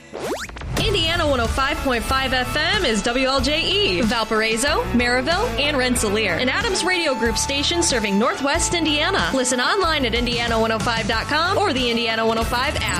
Indiana 105.5 FM is WLJE, Valparaiso, Maryville, and Rensselaer, an Adams Radio Group station serving Northwest Indiana. Listen online at Indiana105.com or the Indiana 105 app.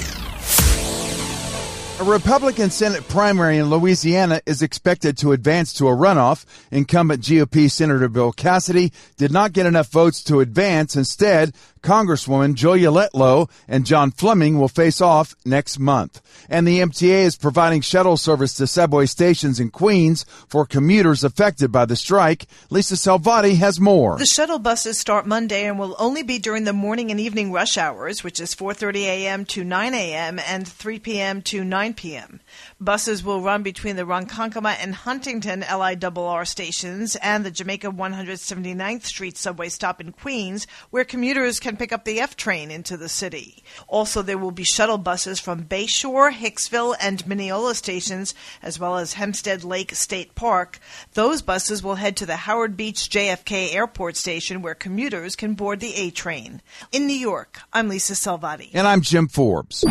A Republican Senate primary in Louisiana is expected to advance to a runoff. Incumbent GOP Senator Bill Cassidy did not get enough votes to advance. Instead, Congresswoman Julia Letlow and John Fleming will face off next month. And the MTA is providing shuttle service to subway stations in Queens for commuters affected by the strike. Lisa Salvati has more. The shuttle buses start Monday and will only be during the morning and evening rush hours, which is 4:30 a.m. to 9 a.m. and 3 p.m. to 9 p.m. Buses will run between the Ronkonkoma and Huntington LIRR stations and the Jamaica 179th Street subway stop in Queens, where commuters can pick up the F train into the city. Also, there will be shuttle buses from Bayshore, Hicksville, and Mineola stations, as well as Hempstead Lake State Park. Those buses will head to the Howard Beach JFK Airport station, where commuters can board the A train. In New York, I'm Lisa Salvati. And I'm Jim Forbes.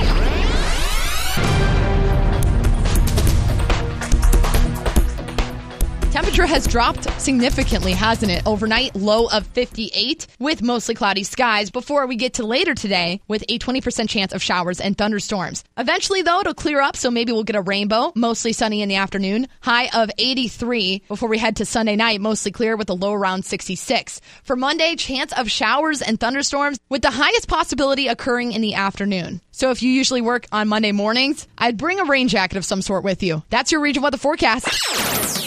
Temperature has dropped significantly, hasn't it? Overnight, low of 58 with mostly cloudy skies before we get to later today with a 20% chance of showers and thunderstorms. Eventually, though, it'll clear up, so maybe we'll get a rainbow, mostly sunny in the afternoon. High of 83 before we head to Sunday night, mostly clear with a low around 66. For Monday, chance of showers and thunderstorms with the highest possibility occurring in the afternoon. So if you usually work on Monday mornings, I'd bring a rain jacket of some sort with you. That's your region weather forecast.